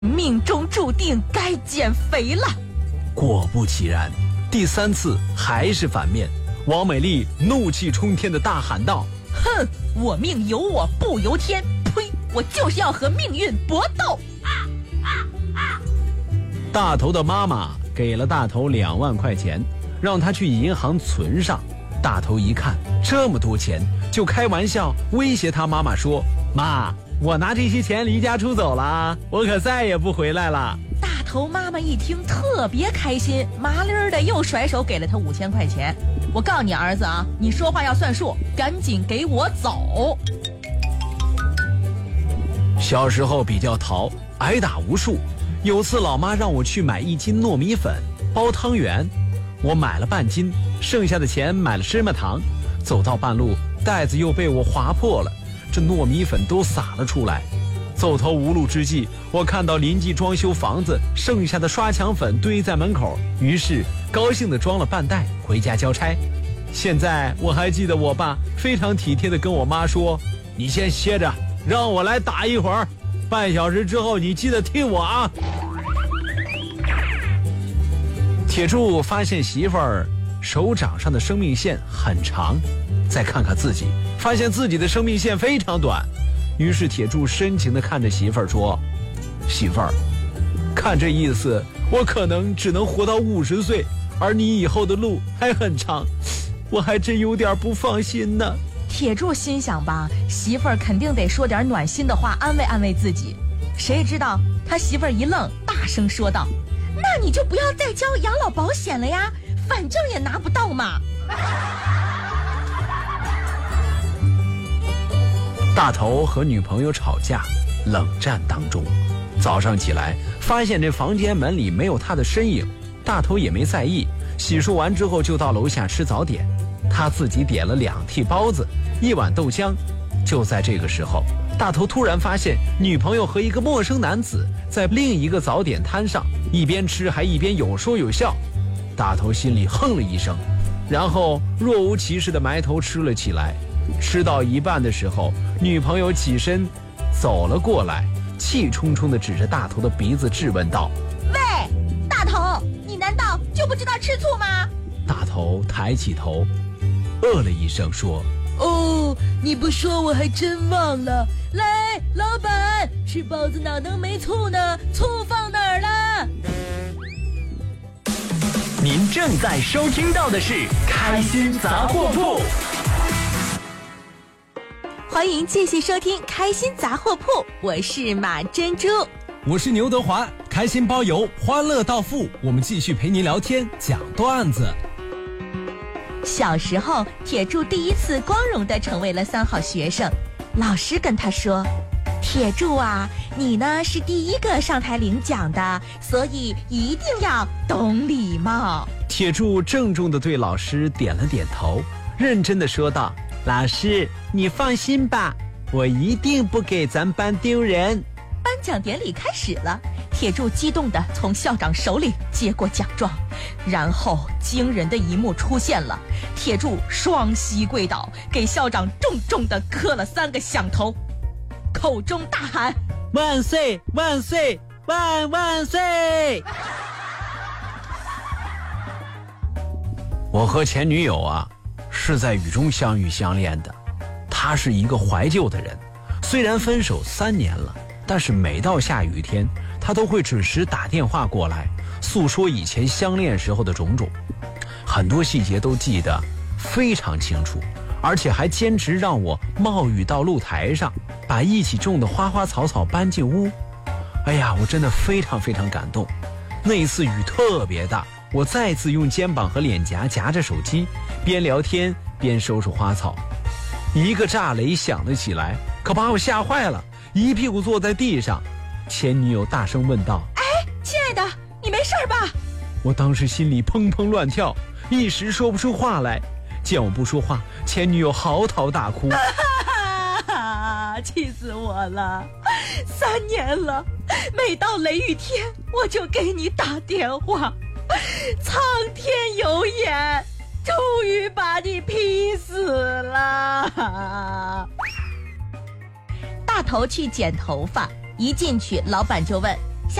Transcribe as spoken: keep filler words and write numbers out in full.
命中注定该减肥了。 果不其然，第三次还是反面。王美丽怒气冲天的大喊道： 哼，我命由我不由天，呸，我就是要和命运搏斗。啊啊啊！ 大头的妈妈给了大头两万块钱，让他去银行存上。大头一看这么多钱，就开玩笑威胁他妈妈说：妈，我拿这些钱离家出走了，我可再也不回来了。 大头妈妈一听特别开心，麻利儿的又甩手给了他五千块钱。我告诉你儿子啊，你说话要算数，赶紧给我走。 小时候比较淘，挨打无数。有次老妈让我去买一斤糯米粉包汤圆，我买了半斤，剩下的钱买了芝麻糖。走到半路，袋子又被我划破了，这糯米粉都洒了出来。走投无路之际，我看到邻居装修房子剩下的刷墙粉堆在门口，于是高兴地装了半袋回家交差。现在我还记得我爸非常体贴地跟我妈说：你先歇着，让我来打一会儿，半小时之后你记得听我啊。铁柱发现媳妇儿手掌上的生命线很长，再看看自己，发现自己的生命线非常短。于是铁柱深情地看着媳妇儿说：媳妇儿，看这意思我可能只能活到五十岁，而你以后的路还很长，我还真有点不放心呢。 铁柱心想吧，媳妇儿肯定得说点暖心的话安慰安慰自己。谁知道他媳妇儿一愣，大声说道：那你就不要再交养老保险了呀，反正也拿不到嘛。 大头和女朋友吵架，冷战当中，早上起来发现这房间门里没有他的身影，大头也没在意，洗漱完之后就到楼下吃早点。他自己点了两屉包子，一碗豆浆。就在这个时候，大头突然发现女朋友和一个陌生男子在另一个早点摊上一边吃还一边有说有笑。大头心里哼了一声，然后若无其事地埋头吃了起来。吃到一半的时候，女朋友起身走了过来，气冲冲地指着大头的鼻子质问道： 喂，大头，你难道就不知道吃醋吗？ 大头抬起头呃了一声说： 哦，你不说我还真忘了。来，老板，吃包子哪能没醋呢？醋放哪儿了？ 您正在收听到的是开心杂货铺。 欢迎继续收听开心杂货铺，我是马珍珠， 我是牛德华。开心包邮，欢乐到付，我们继续陪您聊天讲段子。 小时候，铁柱第一次光荣地成为了三好学生。老师跟他说：铁柱啊，你呢是第一个上台领奖的，所以一定要懂礼貌。 铁柱郑重地对老师点了点头，认真地说道：老师，你放心吧，我一定不给咱班丢人。 颁奖典礼开始了，铁柱激动地从校长手里接过奖状，然后惊人的一幕出现了，铁柱双膝跪倒，给校长重重地磕了三个响头，口中大喊： 万岁万岁万万岁！我和前女友啊是在雨中相遇相恋的，她是一个怀旧的人，虽然分手三年了，但是每到下雨天她都会准时打电话过来，诉说以前相恋时候的种种，很多细节都记得非常清楚，而且还坚持让我冒雨到露台上，把一起种的花花草草搬进屋。哎呀，我真的非常非常感动。那一次雨特别大，我再次用肩膀和脸颊夹着手机，边聊天边收拾花草。一个炸雷响了起来，可把我吓坏了，一屁股坐在地上。前女友大声问道： 哎，亲爱的，你没事吧？ 我当时心里砰砰乱跳，一时说不出话来。见我不说话，前女友嚎啕大哭。 气死我了！三年了，每到雷雨天我就给你打电话，苍天有眼，终于把你劈死了。大头去剪头发，一进去老板就问：